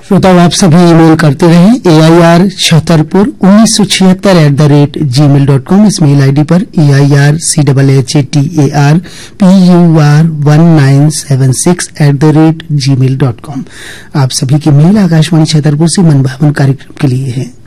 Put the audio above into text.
श्रोताओं, आप सभी ईमेल करते रहें AIR761976@gmail.com इस मेल आईडी पर AIRCHHATPUR1976@gmail.com। आप सभी की मेल आकाशवाणी छतरपुर से मनभावन कार्यक्रम के लिए है।